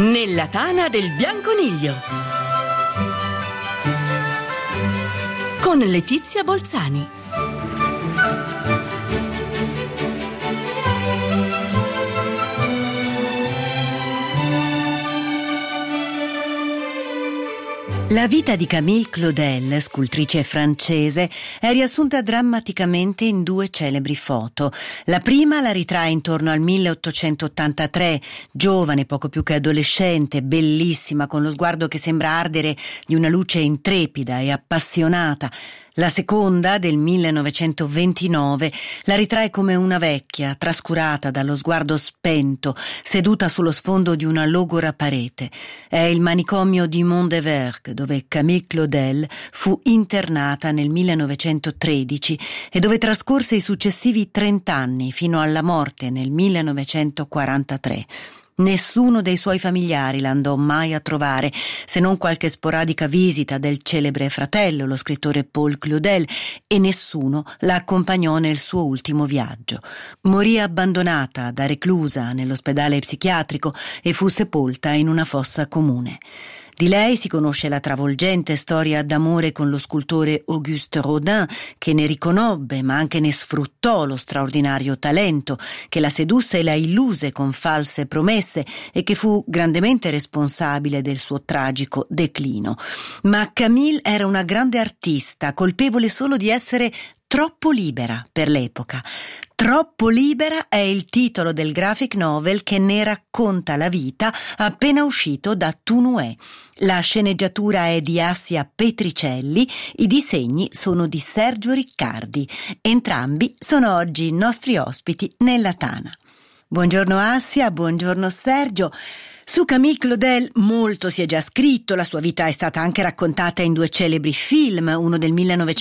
Nella tana del bianconiglio con Letizia Bolzani. La vita di Camille Claudel, scultrice francese, è riassunta drammaticamente in due celebri foto. La prima la ritrae intorno al 1883, giovane, poco più che adolescente, bellissima, con lo sguardo che sembra ardere di una luce intrepida e appassionata. La seconda, del 1929, la ritrae come una vecchia, trascurata dallo sguardo spento, seduta sullo sfondo di una logora parete. È il manicomio di Mondevergue, dove Camille Claudel fu internata nel 1913 e dove trascorse i successivi 30 anni fino alla morte nel 1943. Nessuno dei suoi familiari l'andò mai a trovare, se non qualche sporadica visita del celebre fratello, lo scrittore Paul Claudel, e nessuno la accompagnò nel suo ultimo viaggio. Morì abbandonata da reclusa nell'ospedale psichiatrico e fu sepolta in una fossa comune. Di lei si conosce la travolgente storia d'amore con lo scultore Auguste Rodin, che ne riconobbe ma anche ne sfruttò lo straordinario talento, che la sedusse e la illuse con false promesse e che fu grandemente responsabile del suo tragico declino. Ma Camille era una grande artista, colpevole solo di essere troppo libera per l'epoca. Troppo libera è il titolo del graphic novel che ne racconta la vita appena uscito da Tourneur. La sceneggiatura è di Assia Petricelli, i disegni sono di Sergio Riccardi. Entrambi sono oggi nostri ospiti nella tana. Buongiorno Assia, buongiorno Sergio. Su Camille Claudel molto si è già scritto, la sua vita è stata anche raccontata in due celebri film, uno del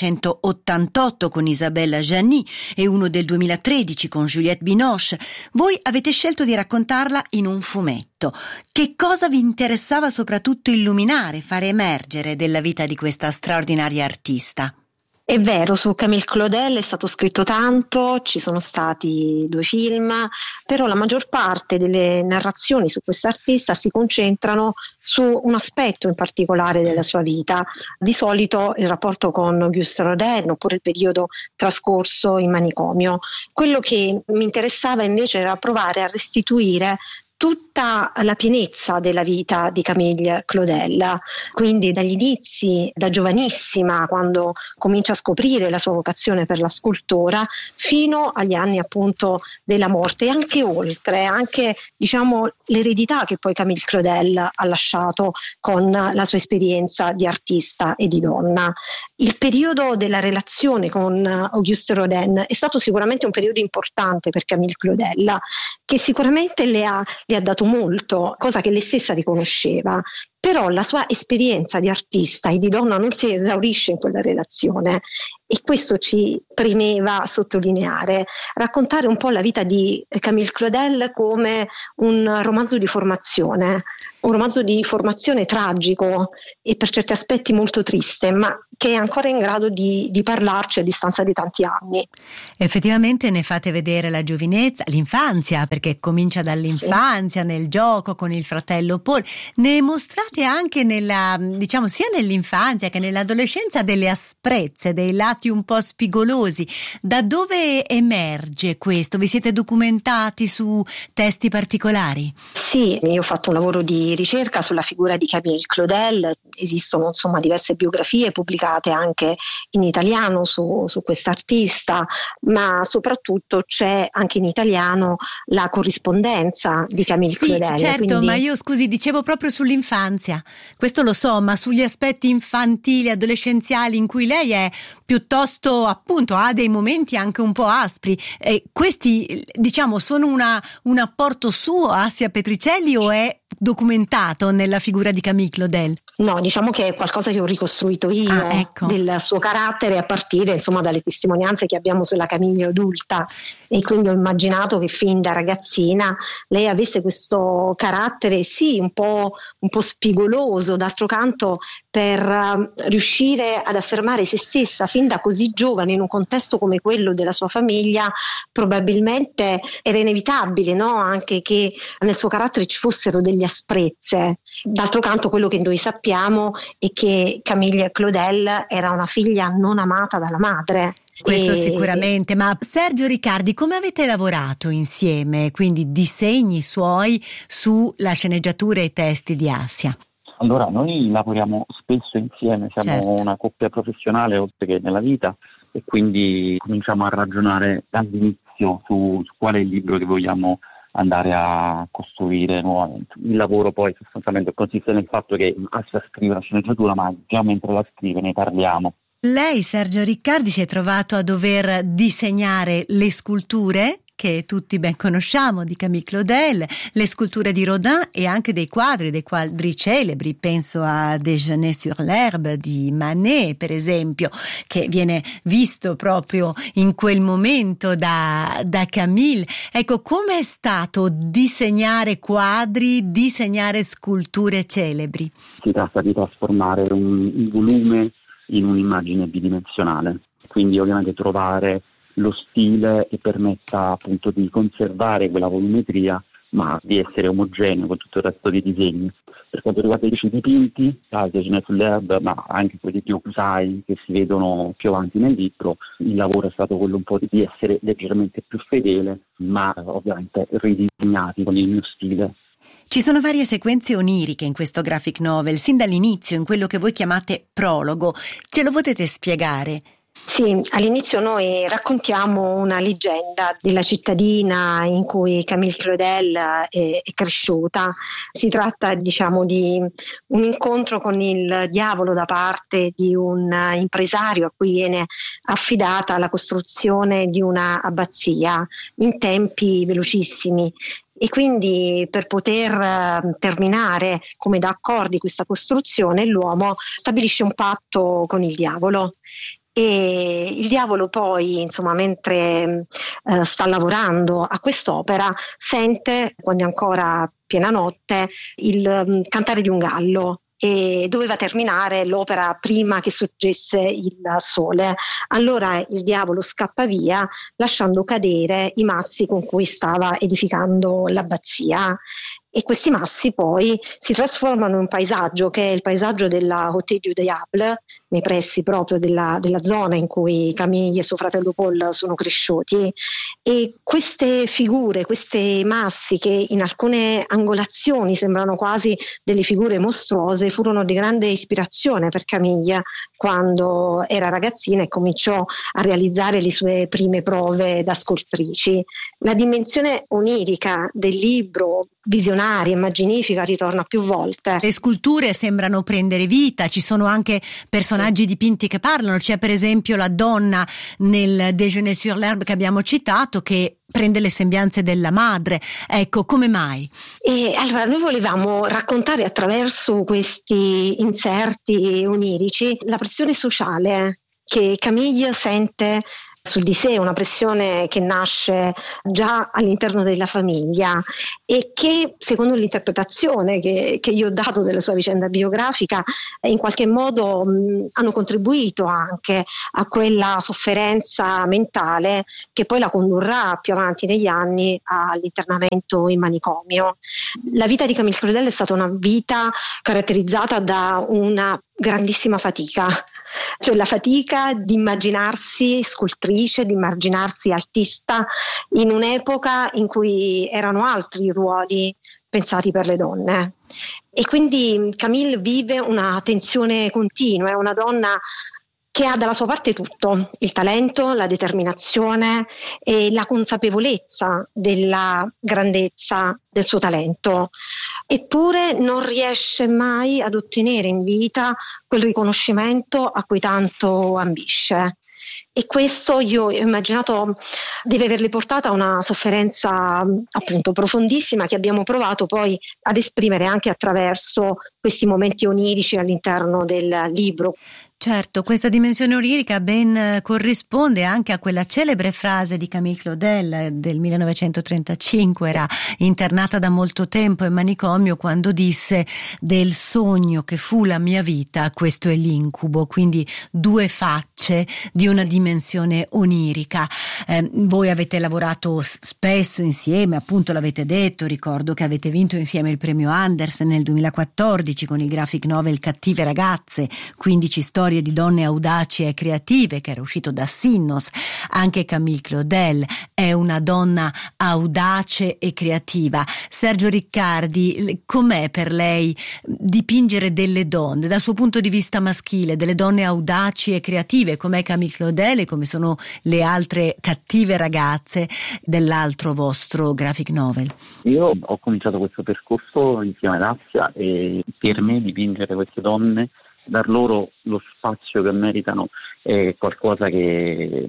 1988 con Isabelle Adjani e uno del 2013 con Juliette Binoche. Voi avete scelto di raccontarla in un fumetto. Che cosa vi interessava soprattutto illuminare, fare emergere della vita di questa straordinaria artista? È vero, su Camille Claudel è stato scritto tanto, ci sono stati 2 film, però la maggior parte delle narrazioni su questa artista si concentrano su un aspetto in particolare della sua vita, di solito il rapporto con Auguste Rodin oppure il periodo trascorso in manicomio. Quello che mi interessava invece era provare a restituire tutta la pienezza della vita di Camille Claudel, quindi dagli inizi, da giovanissima, quando comincia a scoprire la sua vocazione per la scultura, fino agli anni appunto della morte e anche oltre, anche l'eredità che poi Camille Claudel ha lasciato con la sua esperienza di artista e di donna. Il periodo della relazione con Auguste Rodin è stato sicuramente un periodo importante per Camille Claudel, che sicuramente le ha dato molto, cosa che lei stessa riconosceva, però la sua esperienza di artista e di donna non si esaurisce in quella relazione e questo ci premeva sottolineare, raccontare un po' la vita di Camille Claudel come un romanzo di formazione tragico e per certi aspetti molto triste, ma che è ancora in grado di parlarci a distanza di tanti anni. Effettivamente ne fate vedere la giovinezza, l'infanzia, perché comincia dall'infanzia, nel gioco con il fratello Paul. Ne mostrate anche sia nell'infanzia che nell'adolescenza delle asprezze, dei lati un po' spigolosi. Da dove emerge questo? Vi siete documentati su testi particolari? Sì, io ho fatto un lavoro di ricerca sulla figura di Camille Claudel, esistono diverse biografie pubblicate anche in italiano su quest'artista, ma soprattutto c'è anche in italiano la corrispondenza di Camille Claudel. Certo, quindi... ma io dicevo proprio sull'infanzia, questo lo so, ma sugli aspetti infantili, adolescenziali in cui lei è piuttosto, appunto, ha dei momenti anche un po' aspri. Questi, sono un apporto suo, Assia Petricelli, o è documentato nella figura di Camille Claudel? No, che è qualcosa che ho ricostruito io, del suo carattere a partire dalle testimonianze che abbiamo sulla Camille adulta, e quindi ho immaginato che fin da ragazzina lei avesse questo carattere un po' spigoloso, d'altro canto per riuscire ad affermare se stessa fin da così giovane in un contesto come quello della sua famiglia. Probabilmente era inevitabile, no? Anche che nel suo carattere ci fossero degli delle asprezze. D'altro canto quello che noi sappiamo è che Camille Claudel era una figlia non amata dalla madre. Questo sicuramente, ma Sergio Riccardi, come avete lavorato insieme, quindi disegni suoi sulla sceneggiatura e i testi di Assia? Allora, noi lavoriamo spesso insieme, siamo una coppia professionale oltre che nella vita, e quindi cominciamo a ragionare dall'inizio su qual è il libro che vogliamo andare a costruire nuovamente. Il lavoro poi sostanzialmente consiste nel fatto che Assia scrive la sceneggiatura, ma già mentre la scrive ne parliamo. Lei, Sergio Riccardi, si è trovato a dover disegnare le sculture che tutti ben conosciamo di Camille Claudel, le sculture di Rodin e anche dei quadri celebri, penso a Déjeuner sur l'herbe di Manet per esempio, che viene visto proprio in quel momento da Camille. Ecco, come è stato disegnare quadri, disegnare sculture celebri? Si tratta di trasformare un volume in un'immagine bidimensionale, quindi ovviamente trovare lo stile che permetta appunto di conservare quella volumetria ma di essere omogeneo con tutto il resto dei disegni. Per quanto riguarda i dipinti, Déjeuner sur l'herbe, ma anche quelli più usai che si vedono più avanti nel libro, il lavoro è stato quello un po' di essere leggermente più fedele, ma ovviamente ridisegnati con il mio stile. Ci sono varie sequenze oniriche in questo graphic novel, sin dall'inizio, in quello che voi chiamate prologo. Ce lo potete spiegare? Sì, all'inizio noi raccontiamo una leggenda della cittadina in cui Camille Claudel è cresciuta. Si tratta, diciamo, di un incontro con il diavolo da parte di un impresario a cui viene affidata la costruzione di una abbazia in tempi velocissimi. E quindi per poter terminare come da accordi questa costruzione, l'uomo stabilisce un patto con il diavolo. E il diavolo poi, insomma, mentre sta lavorando a quest'opera, sente, quando è ancora piena notte, il cantare di un gallo. E doveva terminare l'opera prima che sorgesse il sole. Allora il diavolo scappa via, lasciando cadere i massi con cui stava edificando l'abbazia. E questi massi poi si trasformano in un paesaggio che è il paesaggio della Hôtel du Diable, nei pressi proprio della zona in cui Camille e suo fratello Paul sono cresciuti. E queste figure, questi massi che in alcune angolazioni sembrano quasi delle figure mostruose, furono di grande ispirazione per Camille quando era ragazzina e cominciò a realizzare le sue prime prove da scultrici. La dimensione onirica del libro, visionaria, immaginifica, ritorna più volte. Le sculture sembrano prendere vita, ci sono anche personaggi dipinti che parlano, c'è per esempio la donna nel Déjeuner sur l'herbe che abbiamo citato che prende le sembianze della madre. Ecco, come mai? E allora noi volevamo raccontare attraverso questi inserti onirici la pressione sociale che Camille sente su di sé, una pressione che nasce già all'interno della famiglia e che, secondo l'interpretazione che io ho dato della sua vicenda biografica, in qualche modo hanno contribuito anche a quella sofferenza mentale che poi la condurrà più avanti negli anni all'internamento in manicomio. La vita di Camille Claudel è stata una vita caratterizzata da una grandissima fatica, cioè la fatica di immaginarsi scrittrice, di immaginarsi artista in un'epoca in cui erano altri i ruoli pensati per le donne. E quindi Camille vive una tensione continua, è una donna che ha dalla sua parte tutto, il talento, la determinazione e la consapevolezza della grandezza del suo talento, eppure non riesce mai ad ottenere in vita quel riconoscimento a cui tanto ambisce. E questo io ho immaginato deve averle portato a una sofferenza appunto profondissima che abbiamo provato poi ad esprimere anche attraverso questi momenti onirici all'interno del libro. Certo, questa dimensione onirica ben corrisponde anche a quella celebre frase di Camille Claudel del 1935, era internata da molto tempo in manicomio, quando disse: del sogno che fu la mia vita, questo è l'incubo, quindi due facce di una dimensione onirica. Voi avete lavorato spesso insieme, appunto l'avete detto, ricordo che avete vinto insieme il premio Andersen nel 2014 con il graphic novel Cattive ragazze, 15 storie di donne audaci e creative, che era uscito da Sinnos. Anche Camille Claudel è una donna audace e creativa. Sergio Riccardi, com'è per lei dipingere delle donne dal suo punto di vista maschile, delle donne audaci e creative, com'è Camille Claudel e come sono le altre cattive ragazze dell'altro vostro graphic novel? Io ho cominciato questo percorso insieme ad Assia, e per me dipingere queste donne, dar loro lo spazio che meritano, è qualcosa che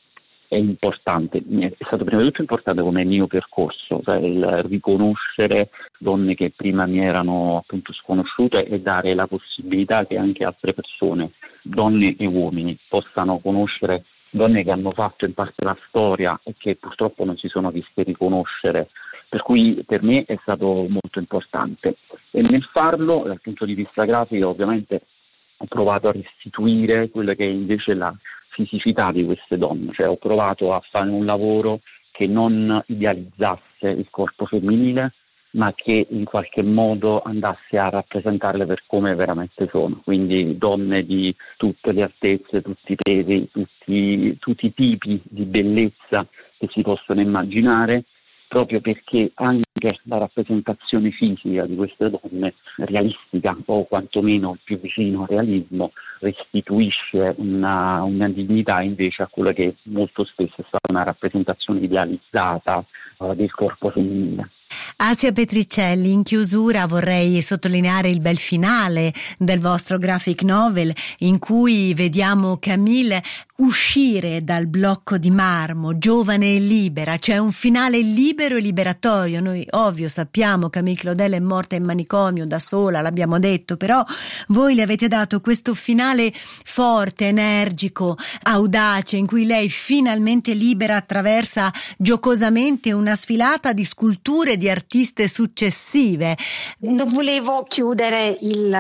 è importante. È stato prima di tutto importante come mio percorso, cioè il riconoscere donne che prima mi erano appunto sconosciute e dare la possibilità che anche altre persone, donne e uomini, possano conoscere donne che hanno fatto in parte la storia e che purtroppo non si sono viste riconoscere. Per cui per me è stato molto importante, e nel farlo dal punto di vista grafico ovviamente ho provato a restituire quella che è invece la fisicità di queste donne, cioè ho provato a fare un lavoro che non idealizzasse il corpo femminile, ma che in qualche modo andasse a rappresentarle per come veramente sono, quindi donne di tutte le altezze, tutti i pesi, tutti i tipi di bellezza che si possono immaginare, proprio perché anche la rappresentazione fisica di queste donne, realistica o quantomeno più vicino al realismo, restituisce una dignità invece a quella che molto spesso è stata una rappresentazione idealizzata del corpo femminile. Asia Petricelli, in chiusura vorrei sottolineare il bel finale del vostro graphic novel, in cui vediamo Camille uscire dal blocco di marmo, giovane e libera. C'è un finale libero e liberatorio. Noi ovvio sappiamo Camille Claudel è morta in manicomio da sola, l'abbiamo detto, però voi le avete dato questo finale forte, energico, audace, in cui lei finalmente libera attraversa giocosamente una sfilata di sculture di artiste successive. Non volevo chiudere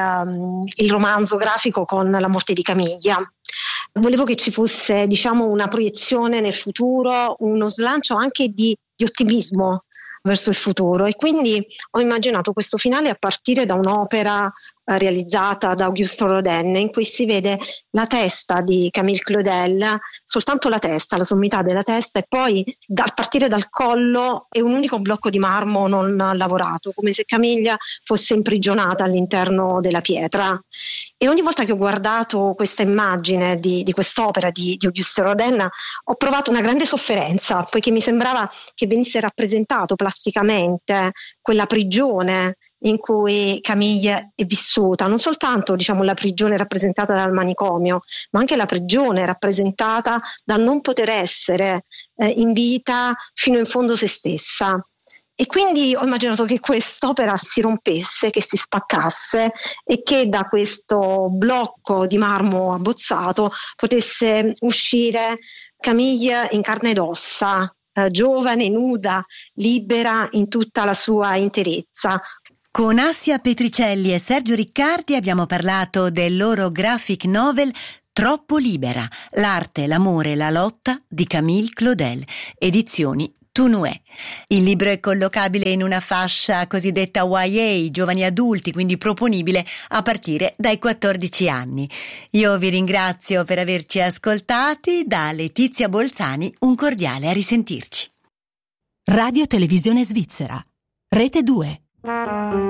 il romanzo grafico con la morte di Camiglia. Volevo che ci fosse, una proiezione nel futuro, uno slancio anche di ottimismo verso il futuro, e quindi ho immaginato questo finale a partire da un'opera realizzata da Auguste Rodin, in cui si vede la testa di Camille Claudel, soltanto la testa, la sommità della testa, e poi a partire dal collo è un unico blocco di marmo non lavorato, come se Camilla fosse imprigionata all'interno della pietra. E ogni volta che ho guardato questa immagine di quest'opera di Auguste Rodin ho provato una grande sofferenza, poiché mi sembrava che venisse rappresentato plasticamente quella prigione in cui Camille è vissuta, non soltanto la prigione rappresentata dal manicomio, ma anche la prigione rappresentata dal non poter essere in vita fino in fondo se stessa. E quindi ho immaginato che quest'opera si rompesse, che si spaccasse, e che da questo blocco di marmo abbozzato potesse uscire Camille in carne ed ossa, giovane, nuda, libera in tutta la sua interezza. Con Assia Petricelli e Sergio Riccardi abbiamo parlato del loro graphic novel Troppo libera, l'arte, l'amore e la lotta di Camille Claudel, edizioni Tunue. Il libro è collocabile in una fascia cosiddetta YA, giovani adulti, quindi proponibile a partire dai 14 anni. Io vi ringrazio per averci ascoltati. Da Letizia Bolzani un cordiale a risentirci. Radio Televisione Svizzera, Rete 2.